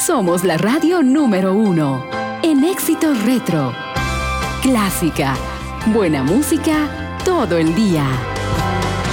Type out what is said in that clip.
Somos la radio número 1 en éxitos retro, clásica, buena música todo el día.